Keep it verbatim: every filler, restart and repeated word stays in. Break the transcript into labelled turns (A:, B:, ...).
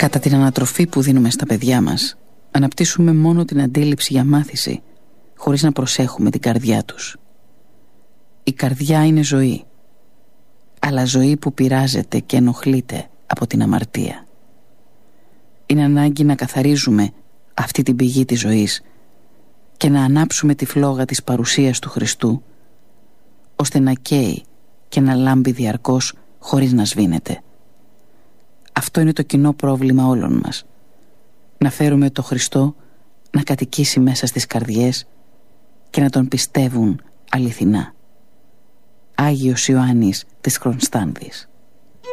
A: Κατά την ανατροφή που δίνουμε στα παιδιά μας, αναπτύσσουμε μόνο την αντίληψη για μάθηση, χωρίς να προσέχουμε την καρδιά τους. Η καρδιά είναι ζωή, αλλά ζωή που πειράζεται και ενοχλείται από την αμαρτία. Είναι ανάγκη να καθαρίζουμε αυτή την πηγή της ζωής και να ανάψουμε τη φλόγα της παρουσίας του Χριστού, ώστε να καίει και να λάμπει διαρκώς χωρίς να σβήνεται. Αυτό είναι το κοινό πρόβλημα όλων μας. Να φέρουμε το Χριστό να κατοικήσει μέσα στις καρδιές και να τον πιστεύουν αληθινά. Άγιος Ιωάννης της Κωνσταντής.